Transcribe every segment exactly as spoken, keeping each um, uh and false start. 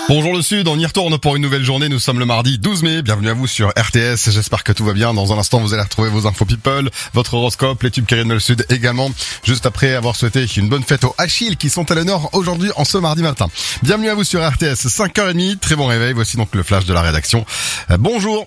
Bonjour le Sud, on y retourne pour une nouvelle journée. Nous sommes le mardi douze mai. Bienvenue à vous sur R T S. J'espère que tout va bien. Dans un instant, vous allez retrouver vos infos people, votre horoscope, les tubes qui rythment le Sud également. Juste après avoir souhaité une bonne fête aux Achilles qui sont à l'honneur aujourd'hui en ce mardi matin. Bienvenue à vous sur R T S, cinq heures trente. Très bon réveil. Voici donc le flash de la rédaction. Euh, bonjour.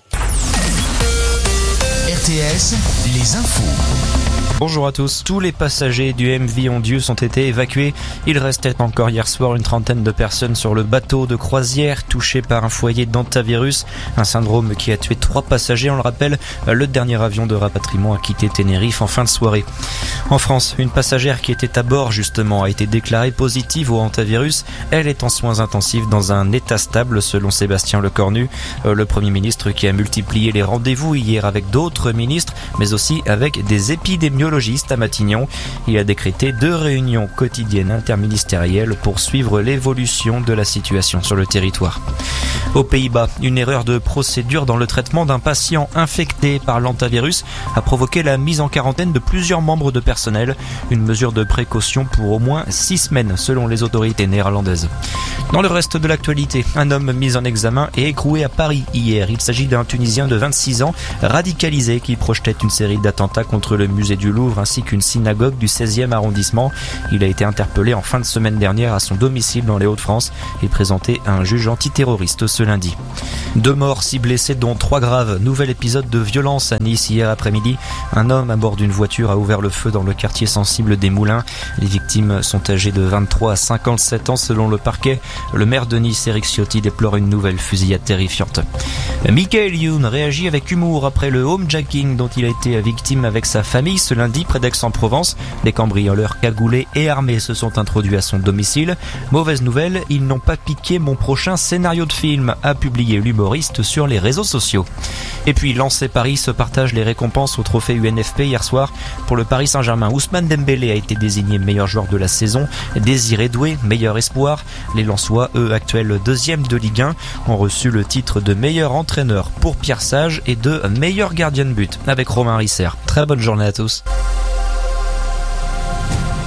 R T S, les infos. Bonjour à tous. Tous les passagers du M V Ondius ont été évacués. Il restait encore hier soir une trentaine de personnes sur le bateau de croisière touchées par un foyer d'hantavirus, un syndrome qui a tué trois passagers. On le rappelle, le dernier avion de rapatriement a quitté Tenerife en fin de soirée. En France, une passagère qui était à bord justement a été déclarée positive au hantavirus. Elle est en soins intensifs dans un état stable selon Sébastien Lecornu, le Premier ministre qui a multiplié les rendez-vous hier avec d'autres ministres, mais aussi avec des épidémiologistes à Matignon. Il a décrété deux réunions quotidiennes interministérielles pour suivre l'évolution de la situation sur le territoire. Aux Pays-Bas, une erreur de procédure dans le traitement d'un patient infecté par l'hantavirus a provoqué la mise en quarantaine de plusieurs membres de personnel, une mesure de précaution pour au moins six semaines selon les autorités néerlandaises. Dans le reste de l'actualité, un homme mis en examen et écroué à Paris hier. Il s'agit d'un Tunisien de vingt-six ans radicalisé qui projetait une série d'attentats contre le musée du Louvre ainsi qu'une synagogue du seizième arrondissement. Il a été interpellé en fin de semaine dernière à son domicile dans les Hauts-de-France et présenté à un juge antiterroriste ce lundi. Deux morts, six blessés dont trois graves. Nouvel épisode de violence à Nice hier après-midi. Un homme à bord d'une voiture a ouvert le feu dans le quartier sensible des Moulins. Les victimes sont âgées de vingt-trois à cinquante-sept ans selon le parquet. Le maire de Nice, Éric Ciotti, déplore une nouvelle fusillade terrifiante. Michael Youn réagit avec humour après le homejacking dont il a été victime avec sa famille ce lundi près d'Aix-en-Provence. Des cambrioleurs cagoulés et armés se sont introduits à son domicile. Mauvaise nouvelle, ils n'ont pas piqué mon prochain scénario de film, a publié l'humoriste sur les réseaux sociaux. Et puis Lens et Paris se partagent les récompenses au trophée U N F P hier soir. Pour le Paris Saint-Germain, Ousmane Dembélé a été désigné meilleur joueur de la saison. Désiré Doué, meilleur espoir. Les Lensois, eux actuels deuxième de Ligue un, ont reçu le titre de meilleur entraîneur pour Pierre Sage et de meilleur gardien de but avec Romain Risser. Très bonne journée à tous.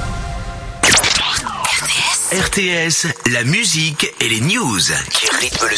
R T S, la musique et les news qui rythment le